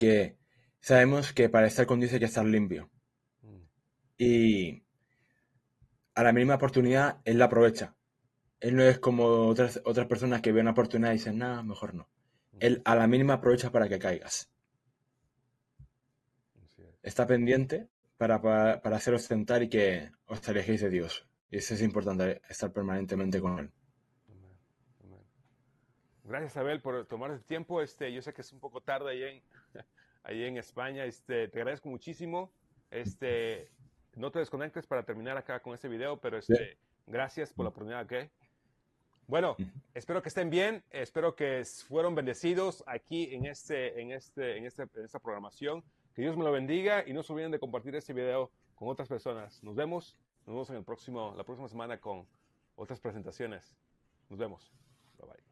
que sabemos que para estar con Dios hay que estar limpio. Mm, Y a la mínima oportunidad, Él la aprovecha. Él no es como otras personas que ven una oportunidad y dicen, nada, mejor no. mm, Él a la mínima aprovecha para que caigas. así es. Está pendiente para haceros tentar y que os alejéis de Dios. Y eso es importante, estar permanentemente con Él. Amén, amén. Gracias, Abel, por tomar el tiempo. Yo sé que es un poco tarde ahí en España. Te agradezco muchísimo. Este, no te desconectes para terminar acá con este video, pero Sí. gracias por la oportunidad, ¿ok? Bueno, espero que estén bien. Espero que fueron bendecidos aquí en esta programación. Que Dios me lo bendiga y no se olviden de compartir este video con otras personas. Nos vemos en la próxima semana con otras presentaciones. Nos vemos. Bye bye.